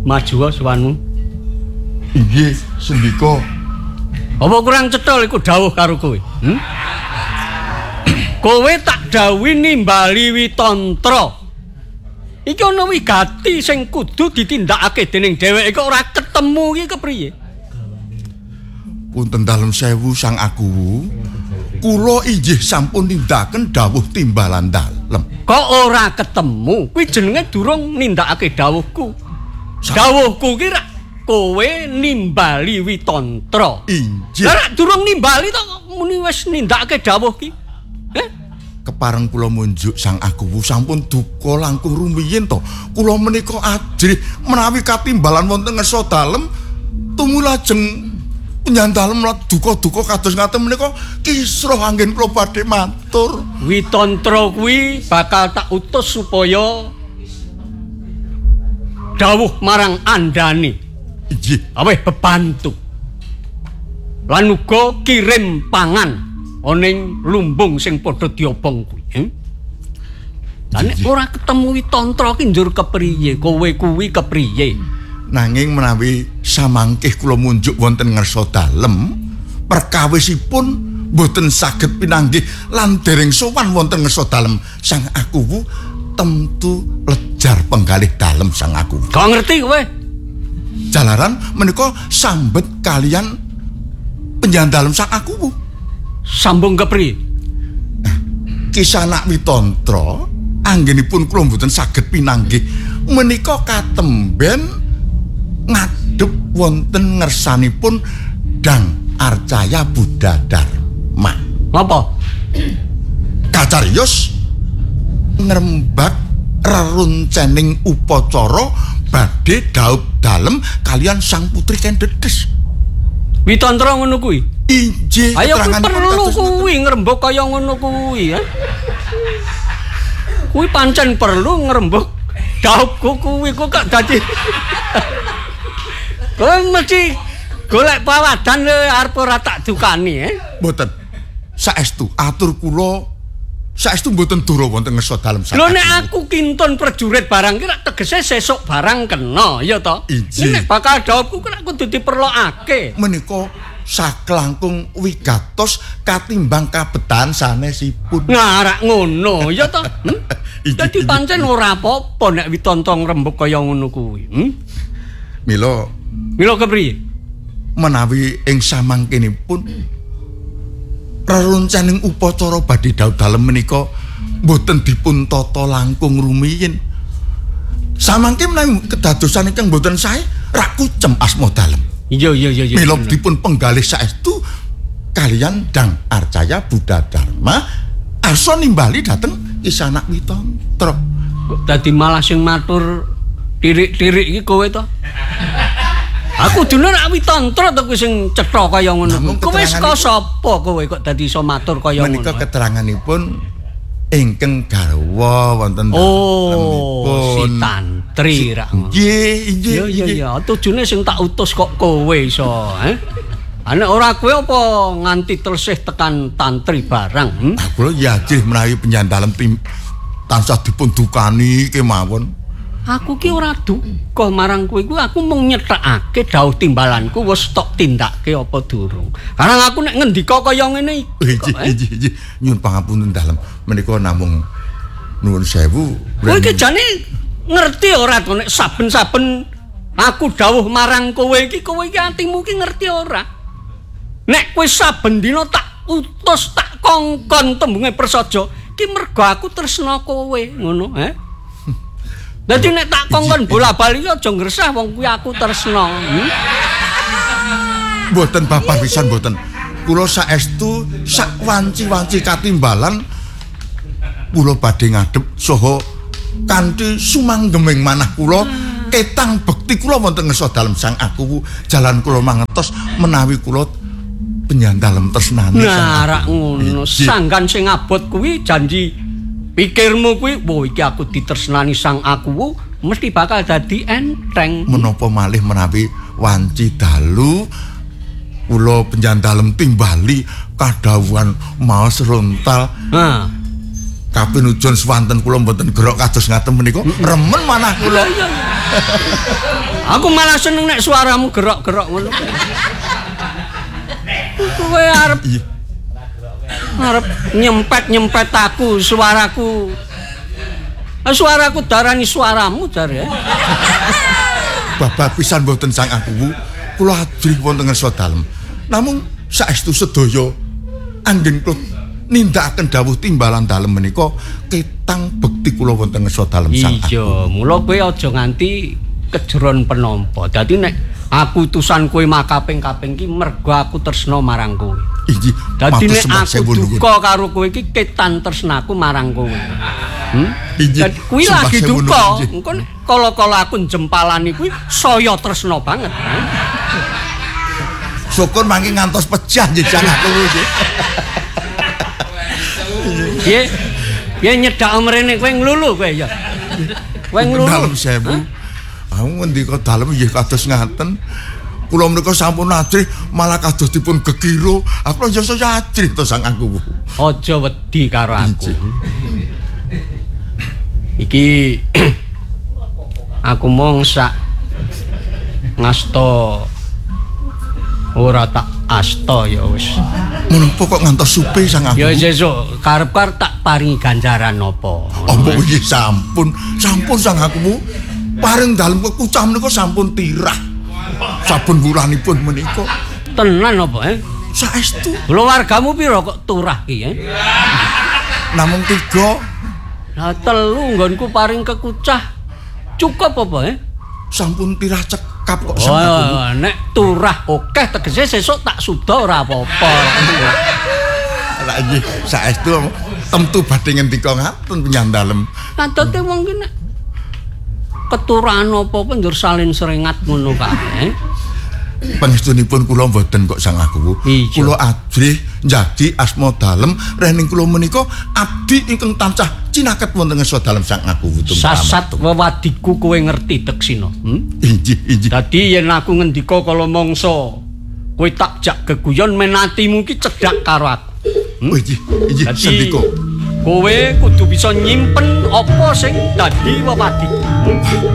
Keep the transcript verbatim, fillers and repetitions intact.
Maju suwanmu. Inggih, sendika. Apa kurang cethul iku dawuh karo kowe? Hmm? Kowe tak dawuhi nimbali Witantra. Iki ana wigati sing kudu ditindakake dening dheweke kok ora ketemu iki kepriye? Punten dalem sewu Sang Aguwu. Kula inggih sampun nindakaken dawuh timbalan dalem. Kok ora ketemu? Kuwi jenenge durung nindakake dawuhku. Dawuhku ki rak kowe nimbali Witantra. Inggih. Lah rak durung nimbali to muni wis nindakake dawuh ki. Eh? Kepareng kula munjuk Sang Aguwu sampun duka langkung rumiyin to. Kula menika ajrih menawi katimbalan wonten ngersa dalem tumulajeng penyandalem duka-duka kados ngaten menika kisruh anggen kula badhe matur. Witantra kuwi bakal tak utus supaya dawuh marang andane. Inggih. Aweh bebantu. Lan uga kirim pangan oning lumbung sing padha diobong kuwi. Eh? Lah nek ora ketemu Witantra ki njur kepriye? Kowe kuwi kepriye? Nanging menawi samangkih kula munjuk wonten ngersa dalem, perkawisipun boten saged pinanggih lan dereng sowan wonten ngersa dalem Sang Aguwu temtu lejar penggalih dalem Sang Aguwu. Kok ngerti kowe? Jalaran menika sambet kalian penyandalem Sang Aguwu. Sambung kepriye? Kisanak Witantra anggenipun kula mboten saged pinanggih menika katemben ngadhep wonten ngersanipun Dang Arcaya Buddha Dharma. Napa? Kacariyos ngrembak reruncening upacara badhe dhaup dalem kalian sang putri Kendedes. Witantra ngono kuwi. Inggih, ayo kuwi keteranganipun perlu kados kuwi ngrembug kaya ngono kuwi ya. Kuwi pancen perlu ngrembug daupku kuwi kok gak dadi. Kowe mesti golek pawadan arep ora tak dukani eh. Mboten. Saestu atur kula saestu mboten dura wonten ngersa dalem Sang Lho Aguwu. nek aku kinton prajurit barang ki rak tegese sesuk barang kena ya to. Inggih. Nek bakal daupku ki rak kudu diperlokake. Menika saklangkung wigatos katimbang kabetan sanesipun. Ngarak ngono ya to. Hmm? Dadi pancen ora apa-apa nek Witantra ngrembug kaya ngono kuwi. Hmm? Mila Mila kepriye? menawi ing samangkenipun reruncaning upacara badhe dhaup dalem menika boten dipun tata langkung rumiyin. Samangke menawi kedadosan ingkang boten sae rak kucem asma dalem. Iya iya iya iya. Mila dipun penggalih saestu kalian Dang Arcaya Buddha Dharma arsa nimbali dhateng Kisanak Witantra. Kok dadi malah sing matur tirik-tirik iki kowe to? Aku dulu nek Witantra to kuwi sing cetha kaya ngono. Kowe saka sapa kowe kok dadi iso matur kaya ngono? Menika keteranganipun ingkang garwa wonten Oh, si tantri rak. Nggih, nggih. Iya iya iya, tujune sing tak utus kok kowe iso, eh? Ana ora kowe apa nganti tersih tekan tantri barang? Hmm? Kula ya ajih menawi penyandalem tim tansah dipun dukani kemawon. Aku ki ora duka marang kowe kuwi aku mung nyethakake dawuh timbalanku wis tok tindakke apa durung. Karang aku nek ngendika kaya ngene iki. Nggih, nggih, nggih. Nyuwun pangapunten dalem. Menika namung nuwun sewu. Kowe iki jane ngerti ora to nek saben-saben aku dawuh marang kowe iki kowe iki atimu ki ngerti ora? Nek kowe saben dina tak utus tak kongkon tembunge prasaja ki mergo aku tresna kowe ngono, eh? Dadi nek tak kongkon bola-bali aja ngresah wong kuwi aku tresna. Hmm? Mboten bapak pisan mboten. Kula saestu sak wanci-wanci katimbalan kula badhe ngadhep saha kanthi sumanggeming manah kula ketang bekti kula wonten ngersa dalem Sang Aguwu jalan kula mangertos menawi kula penyandalem tresnane. Nah, rak ngono. Sanggan sing abot kuwi janji pikirmu kuwi, "Wah, iki aku ditresnani Sang Aguwu, mesti bakal dadi enteng." Menapa malih menawi wanci dalu kula penyandalem timbali kadhawuhan maos rontal. Nah, Kapinujon swanten kula mboten gerok kados ngaten menika remen manah kula. iya iya. Aku malah seneng nek suaramu gerok-gerok ngono. Kowe arep arep nyempet-nyempet aku, suaraku. Suaraku darani suaramu jare. Bapak pisan mboten sang aku. Kula ajrih wonten ngarsa dalem. Namung saestu sedaya anggen kula nindakaken dawuh timbalan dalem menika ketang bekti kula wonten ngarsa dalem sang aku. Iya, mula kowe aja nganti kejeron penampa. Dadi nek aku utusan kowe makaping-kaping ki mergo aku tresna marang kowe. Inji. Dadi nek aku duka karo kowe iki ketan tresnaku marang kowe. Hmm? Dadi kuwi lagi duka. Engko kala-kala aku jempalani kuwi saya tresna banget. Syukur mangke ngantos pecah jejak aku iki. Piye? Piye nyedak mrene kowe nglulu kowe ya. Kowe nglulu. Dalem sewu. Aku ngendika dalem nggih kados ngaten. Kula menika sampun ajrih malah kados dipun gekira. Aku ya saya ajrih to sang aku. Aja wedi karo aku. Iki aku mong sak ngasta ora tak asta ya wis. Menapa kok ngantos supe sang aku? Ya sesuk karep-karep tak paringi ganjaran napa. Apa iki sampun, sampun sang aku. Paring dalem kekucah menika sampun tirah. Saben wulanipun menika. Tenan apa eh? Saestu. Lho wargamu pira kok turah ki eh? Namung tiga. Lah telu nggonku paring kekucah. Cukup apa eh? Sampun tirah cekap kok sang aku. Oh, nek turah akeh tegese sesuk tak suda ora apa-apa. Lah nggih, saestu temtu badhe ngendika ngaten penyandalem. Kadote wong ki nek keturahan apa-apa njur salin seringat ngono kae. Pangestunipun kula mboten kok sang aku. Kula ajrih njagi asma dalem rening kula menika abdi ingkang tansah cinaket wonten ngarsa dalem sang aku wutung. Sasat wewadiku kowe ngerti Deksina. Hmm? Injih, injih. Dadi yen aku ngendika kala mangsa kowe tak jak geguyon menatimu ki cedhak karo aku. Hmm? Oh injih, injih sendika. Kowe kudu bisa nyimpen apa sing dadi wewadiku.